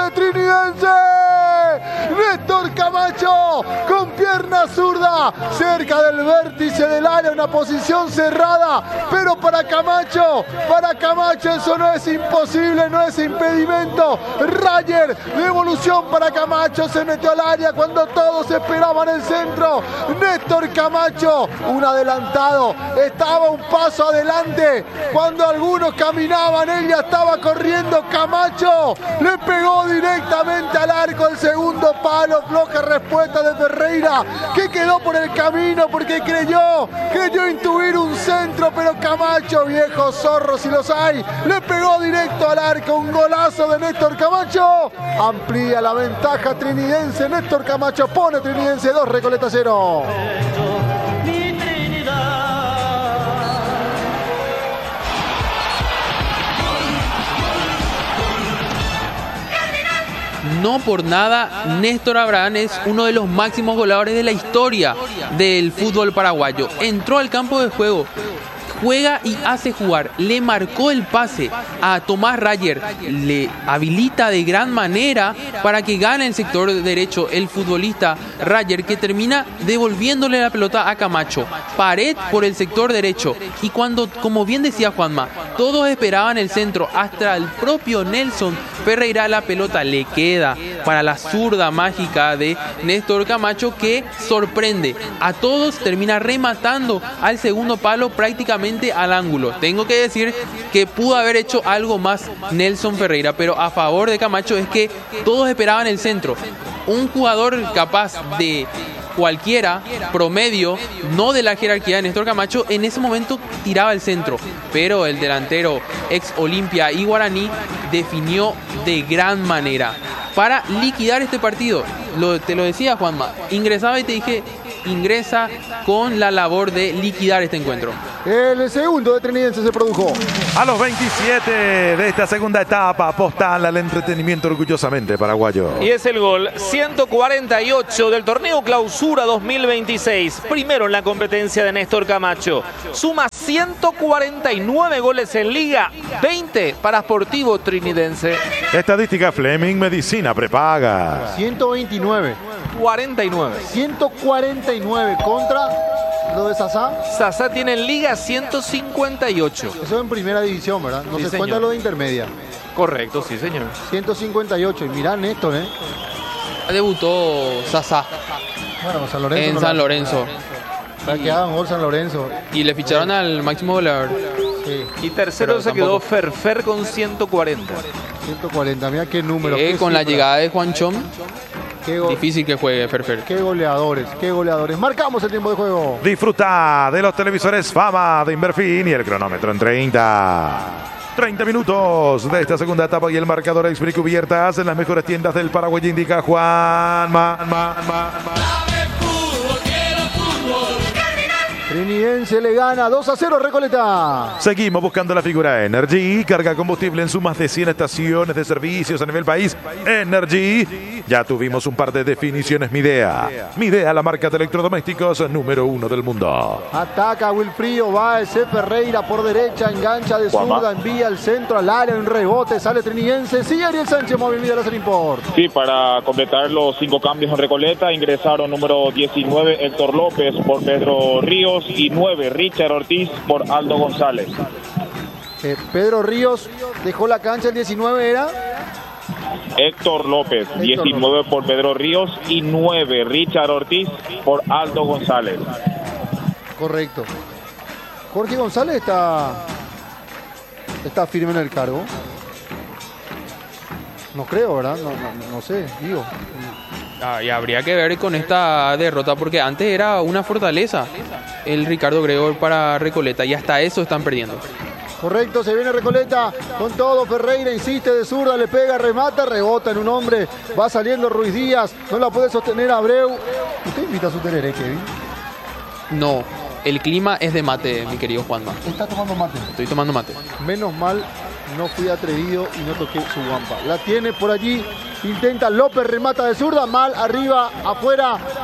de Trinidense. Néstor Camacho con pierna zurda cerca del vértice del área, una posición cerrada, pero para Camacho eso no es imposible, no es impedimento. Rayer, devolución para Camacho, se metió al área cuando todos esperaban el centro. Néstor Camacho, un adelantado, estaba un paso adelante cuando algunos caminaban, él ya estaba corriendo. Camacho le pegó directamente al arco, el segundo palo, floja respuesta de Ferreira, que quedó por el camino porque creyó intuir un centro, pero Camacho, viejo zorro si los hay, le pegó directo al arco. Un golazo de Néstor Camacho, amplía la ventaja trinidense. Néstor Camacho pone Trinidense 2, Recoleta 0. No por nada, Néstor Abraham es uno de los máximos goleadores de la historia del fútbol paraguayo. Entró al campo de juego, juega y hace jugar. Le marcó el pase a Tomás Rayer. Le habilita de gran manera para que gane el sector derecho el futbolista Rayer, que termina devolviéndole la pelota a Camacho. Pared por el sector derecho. Y cuando, como bien decía Juanma, todos esperaban el centro, hasta el propio Nelson Ferreira, la pelota le queda para la zurda mágica de Néstor Camacho, que sorprende a todos, termina rematando al segundo palo prácticamente al ángulo. Tengo que decir que pudo haber hecho algo más Nelson Ferreira, pero a favor de Camacho es que todos esperaban el centro. Un jugador capaz de cualquiera, promedio, no de la jerarquía de Néstor Camacho, en ese momento tiraba el centro, pero el delantero ex Olimpia y Guaraní definió de gran manera para liquidar este partido. Te lo decía Juanma, ingresaba y te dije, ingresa con la labor de liquidar este encuentro. El segundo de Trinidense se produjo a los 27 de esta segunda etapa. Postal al entretenimiento orgullosamente paraguayo. Y es el gol 148 del torneo Clausura 2026. Primero en la competencia de Néstor Camacho. Suma 149 goles en Liga, 20 para Sportivo Trinidense. Estadística Fleming Medicina Prepaga. 129. 49. 149 contra lo de Sasá. Sasá tiene en Liga 158. Eso en primera división, ¿verdad? No Sí, se cuenta señor. lo de intermedia. Correcto, sí, señor. 158. Y mirá Néstor, Debutó Sasá Bueno, San Lorenzo. en no San la- Lorenzo Para que hagan gol San Lorenzo. y le ficharon al máximo goleador. Sí, Y tercero Pero se quedó tampoco. Ferfer con 140. 140. Mirá qué número. Con la llegada de Juan Chom, Qué, difícil que juegue Ferfer. qué goleadores, qué goleadores. Marcamos el tiempo de juego. Disfruta de los televisores Fama de Inverfin y el cronómetro en 30. 30 minutos de esta segunda etapa y el marcador Express cubiertas en las mejores tiendas del Paraguay, indica Juan. Trinidense le gana 2-0 Recoleta. Seguimos buscando la figura Energy. Carga combustible en sus más de 100 estaciones de servicios a nivel país. Energy. Ya tuvimos un par de definiciones. Midea, la marca de electrodomésticos número 1 del mundo. Ataca Wilfrido Báez, Ferreira por derecha, engancha de zurda, envía al centro, al área, un rebote, sale Trinidense. Sigue Ariel Sánchez, Movilidad Láser Import. Sí, para completar los 5 cambios en Recoleta ingresaron número 19 Héctor López por Pedro Ríos y 9 Richard Ortiz por Aldo González. Pedro Ríos dejó la cancha, el 19 era. Héctor López, 19 por Pedro Ríos y 9 Richard Ortiz por Aldo González. Correcto. Jorge González está firme en el cargo. No creo, ¿verdad? No sé, digo. Y habría que ver con esta derrota, porque antes era una fortaleza el Ricardo Gregor para Recoleta, y hasta eso están perdiendo. Correcto, se viene Recoleta con todo. Ferreira insiste de zurda, le pega, remata, rebota en un hombre. Va saliendo Ruiz Díaz, no la puede sostener Abreu. ¿Usted invita a su tereré, Kevin? No, el clima es de mate, mi querido Juanma. Está tomando mate. Estoy tomando mate. Menos mal no fui atrevido y no toqué su guampa. La tiene por allí, intenta López, remata de zurda, mal, arriba, afuera.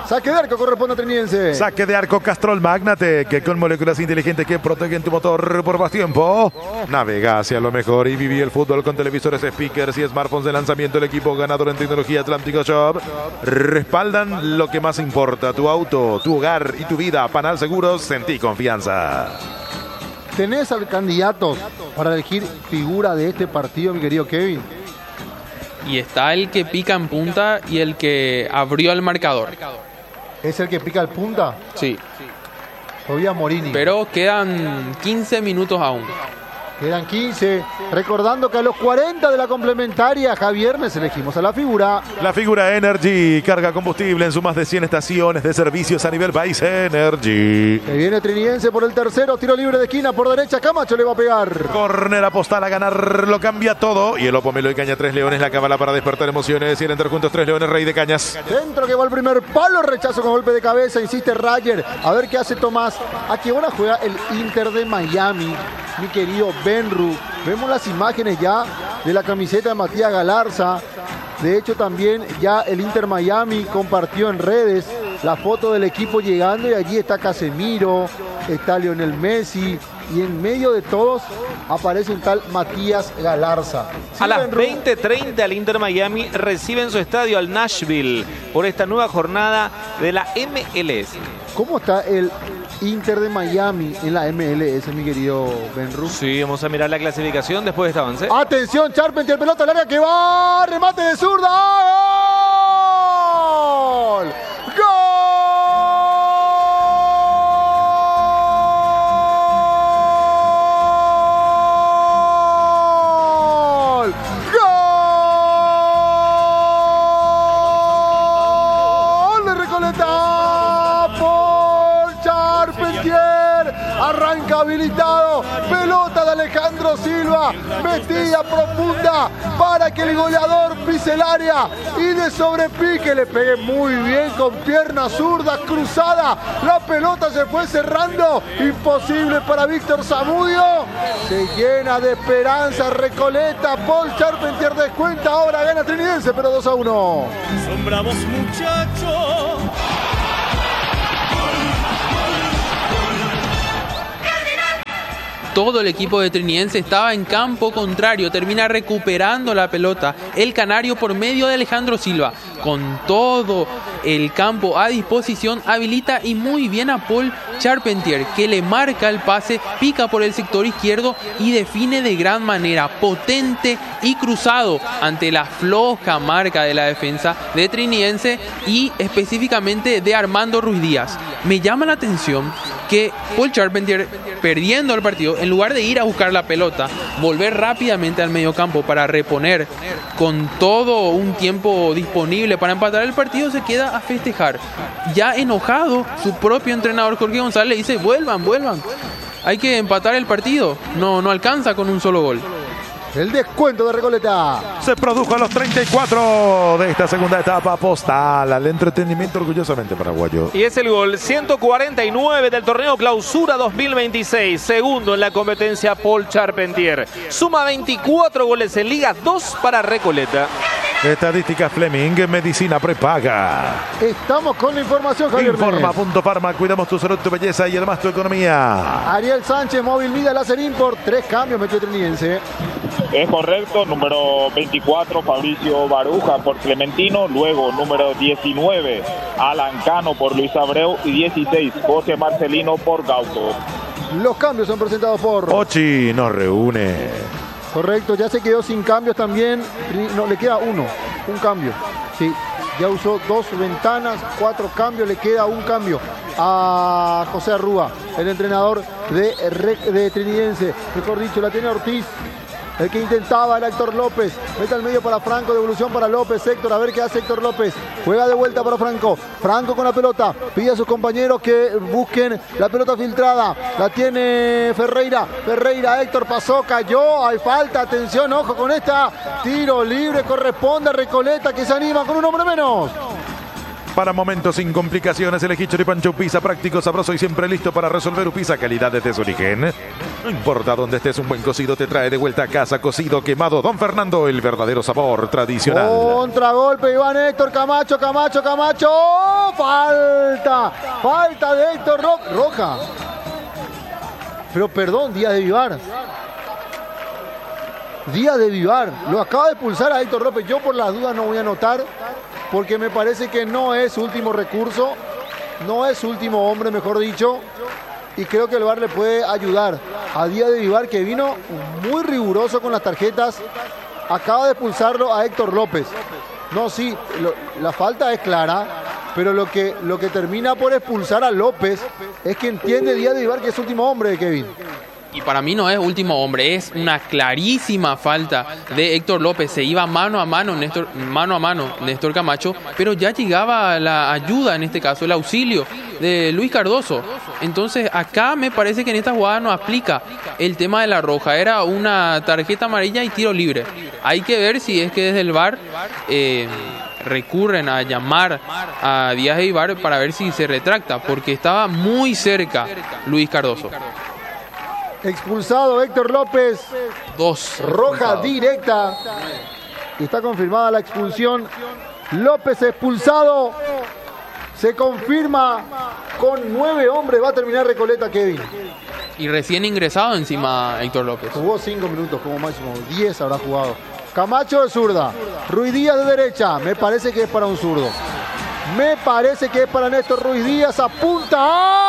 Saque de arco corresponde a Trinidense. Saque de arco Castrol Magnate, que con moléculas inteligentes que protegen tu motor por más tiempo. Navega hacia lo mejor y viví el fútbol con televisores, speakers y smartphones de lanzamiento. El equipo ganador en tecnología Atlántico Shop respaldan lo que más importa: tu auto, tu hogar y tu vida. Panal Seguros, sentí confianza. ¿Tenés al candidato para elegir figura de este partido, mi querido Kevin? Y está el que pica en punta y el que abrió el marcador. ¿Es el que pica el punta? Sí. Tobias Morini. Pero quedan 15 minutos aún. Quedan 15. Recordando que a los 40 de la complementaria, Javier, les elegimos a la figura. La figura Energy carga combustible en sus más de 100 estaciones de servicios a nivel país. Energy. Se viene Trinidense por el tercero. Tiro libre de esquina por derecha. Camacho le va a pegar. Corner postal a ganar, lo cambia todo. Y el Opomelo y Caña 3 Leones, la cábala para despertar emociones. Y el enter juntos 3 Leones, Rey de Cañas. Centro que va al primer palo. Rechazo con golpe de cabeza. Insiste Rayer. A ver qué hace Tomás. Aquí ahora juega el Inter de Miami. Mi querido Benru. Vemos las imágenes ya de la camiseta de Matías Galarza. De hecho, también ya el Inter Miami compartió en redes la foto del equipo llegando y allí está Casemiro, está Lionel Messi y en medio de todos aparece un tal Matías Galarza. A las 20:30 el Inter Miami recibe en su estadio al Nashville por esta nueva jornada de la MLS. ¿Cómo está el Inter de Miami en la MLS, mi querido Benru? Sí, vamos a mirar la clasificación después de este avance. Atención, Charpentier, pelota al área que va, remate de zurda. ¡Gol! ¡Gol! ¡Gol de Recoleta por Charpentier! Arranca habilitado, pelota de Alejandro Silva, metida profunda para que el goleador pise el área y de sobrepique le pegue muy bien con pierna zurda cruzada. La pelota se fue cerrando, imposible para Víctor Zamudio. Se llena de esperanza Recoleta. Paul Charpentier descuenta, ahora gana Trinidense, pero 2-1. Son bravos muchachos. Todo el equipo de Trinidense estaba en campo contrario, termina recuperando la pelota el canario por medio de Alejandro Silva. Con todo el campo a disposición, habilita y muy bien a Paul Charpentier, que le marca el pase, pica por el sector izquierdo y define de gran manera, potente y cruzado ante la floja marca de la defensa de Trinidense y específicamente de Armando Ruiz Díaz. Me llama la atención que Paul Charpentier, perdiendo el partido, en lugar de ir a buscar la pelota, volver rápidamente al mediocampo para reponer con todo un tiempo disponible para empatar el partido, se queda a festejar. Ya enojado, su propio entrenador Jorge González le dice: vuelvan, hay que empatar el partido, no alcanza con un solo gol. El descuento de Recoleta se produjo a los 34 de esta segunda etapa. Postal al entretenimiento orgullosamente paraguayo. Y es el gol 149 del torneo Clausura 2026. Segundo en la competencia Paul Charpentier. Suma 24 goles en liga, 2 para Recoleta. Estadística Fleming, medicina prepaga. Estamos con la información, Javier. Informa.farma, cuidamos tu salud, tu belleza y además tu economía. Ariel Sánchez, Móvil Vida, Láser Import, 3 cambios metió Trinidense. Es correcto, número 24 Fabricio Baruja por Clementino, luego número 19 Alan Cano por Luis Abreu y 16 José Marcelino por Gauto. Los cambios son presentados por Ochi nos reúne. Correcto, ya se quedó sin cambios también. No, le queda un cambio. Sí, ya usó 2 ventanas, 4 cambios, le queda un cambio a José Arrúa, el entrenador de Trinidense. Mejor dicho, la tiene Ortiz. El que intentaba era Héctor López. Mete al medio para Franco, devolución para López. Héctor, a ver qué hace Héctor López. Juega de vuelta para Franco. Franco con la pelota. Pide a sus compañeros que busquen la pelota filtrada. La tiene Ferreira. Héctor pasó, cayó. Hay falta, atención, ojo con esta. Tiro libre, corresponde a Recoleta, que se anima con un hombre menos. Para momentos sin complicaciones, elegí Choripancho Upisa, práctico, sabroso y siempre listo para resolver. Upisa, calidad desde su origen. No importa dónde estés, un buen cocido te trae de vuelta a casa. Cocido quemado Don Fernando, el verdadero sabor tradicional. Contragolpe, Iván Héctor Camacho. Falta de Héctor Roja. Pero perdón, Díaz de Vivar. Lo acaba de expulsar a Héctor López. Yo por las dudas no voy a anotar, porque me parece que no es su último recurso. No es su último hombre, mejor dicho. Y creo que el VAR le puede ayudar a Díaz de Vivar, que vino muy riguroso con las tarjetas. Acaba de expulsarlo a Héctor López. No, sí, la falta es clara, pero lo que termina por expulsar a López es que entiende Díaz de Vivar que es último hombre de Kevin. Y para mí no es último hombre, es una clarísima falta de Héctor López. Se iba mano a mano Néstor Camacho, pero ya llegaba la ayuda, en este caso el auxilio de Luis Cardoso. Entonces acá me parece que en esta jugada no aplica el tema de la roja. Era una tarjeta amarilla y tiro libre. Hay que ver si es que desde el VAR recurren a llamar a Díaz de Vivar para ver si se retracta, porque estaba muy cerca Luis Cardoso. Expulsado Héctor López. 2. Roja directa. Y está confirmada la expulsión. López expulsado. Se confirma con 9 hombres. Va a terminar Recoleta, Kevin. Y recién ingresado encima Héctor López. Jugó 5 minutos como máximo. 10 habrá jugado. Camacho de zurda. Ruiz Díaz de derecha. Me parece que es para un zurdo. Me parece que es para Néstor Ruiz Díaz. Apunta.